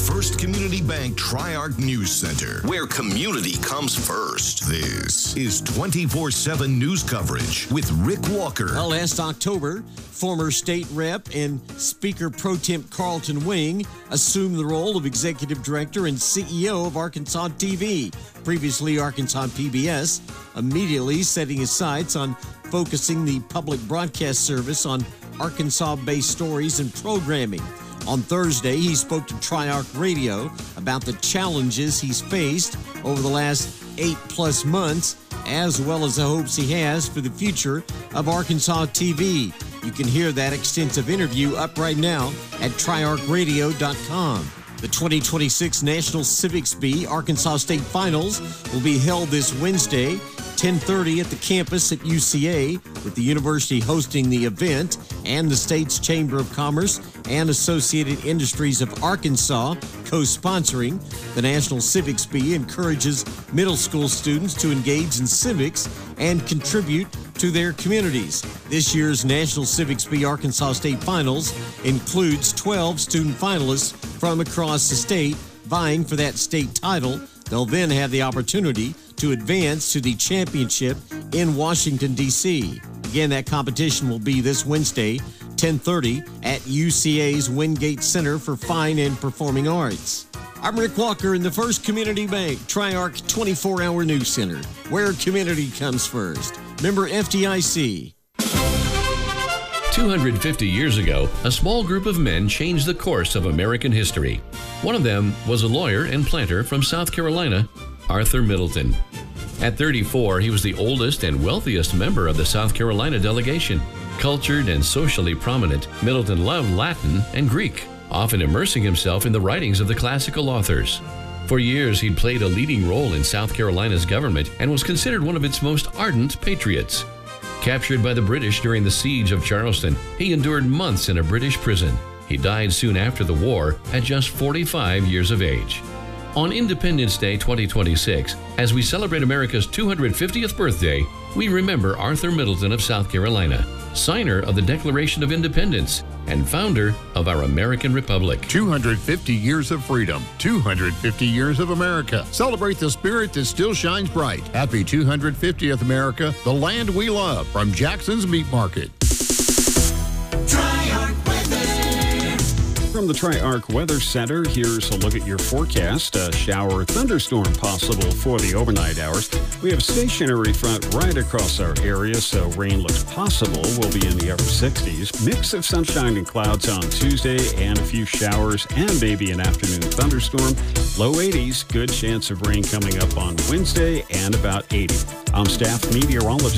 First Community Bank Tri-Arc News Center, where community comes first. This is 24/7 news coverage with Rick Walker. Well, last October, former state rep and Speaker Pro Tem Carlton Wing assumed the role of Executive Director and CEO of Arkansas TV, previously Arkansas PBS, immediately setting his sights on focusing the public broadcast service on Arkansas-based stories and programming. On Thursday, he spoke to Tri-Arc Radio about the challenges he's faced over the last 8+ months, as well as the hopes he has for the future of Arkansas TV. You can hear that extensive interview up right now at triarcradio.com. The 2026 National Civics Bee Arkansas State Finals will be held this Wednesday, 10:30 at the campus at UCA, with the university hosting the event and the state's Chamber of Commerce and Associated Industries of Arkansas co-sponsoring. The National Civics Bee encourages middle school students to engage in civics and contribute to their communities. This year's National Civics Bee Arkansas State Finals includes 12 student finalists from across the state vying for that state title. They'll then have the opportunity to advance to the championship in Washington, D.C. Again, that competition will be this Wednesday, 10:30 at UCA's Wingate Center for Fine and Performing Arts. I'm Rick Walker in the First Community Bank Tri-Arc 24-hour News Center, where community comes first. Member FDIC. 250 years ago, a small group of men changed the course of American history. One of them was a lawyer and planter from South Carolina, Arthur Middleton. At 34, he was the oldest and wealthiest member of the South Carolina delegation. Cultured and socially prominent, Middleton loved Latin and Greek, often immersing himself in the writings of the classical authors. For years, he'd played a leading role in South Carolina's government and was considered one of its most ardent patriots. Captured by the British during the siege of Charleston, he endured months in a British prison. He died soon after the war at just 45 years of age. On Independence Day 2026, as we celebrate America's 250th birthday, we remember Arthur Middleton of South Carolina, signer of the Declaration of Independence and founder of our American Republic. 250 years of freedom, 250 years of America. Celebrate the spirit that still shines bright. Happy 250th America, the land we love, from Jackson's Meat Market. From the Tri-Arc Weather Center, here's a look at your forecast. A shower thunderstorm possible for the overnight hours. We have a stationary front right across our area, so rain looks possible. We'll be in the upper 60s. Mix of sunshine and clouds on Tuesday, and a few showers and maybe an afternoon thunderstorm. Low 80s, good chance of rain coming up on Wednesday, and about 80. I'm staff meteorologist